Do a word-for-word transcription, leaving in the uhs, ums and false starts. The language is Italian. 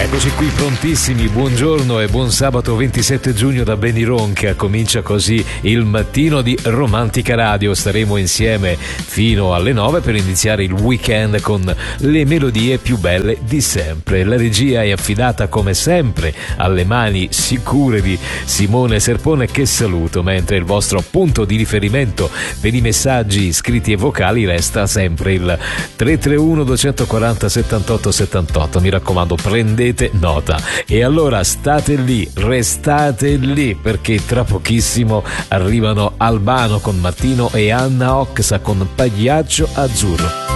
Eccoci qui prontissimi, buongiorno e buon sabato ventisette giugno da Benny Ronca. Comincia così il mattino di Romantica Radio. Staremo insieme fino alle nove per iniziare il weekend con le melodie più belle di sempre. La regia è affidata come sempre alle mani sicure di Simone Serpone, che saluto, mentre il vostro punto di riferimento per i messaggi scritti e vocali resta sempre il tre tre uno due quattro zero settantotto settantotto. Mi raccomando, prendete nota. E allora state lì, restate lì, perché tra pochissimo arrivano Albano con Martino e Anna Oxa con Pagliaccio Azzurro.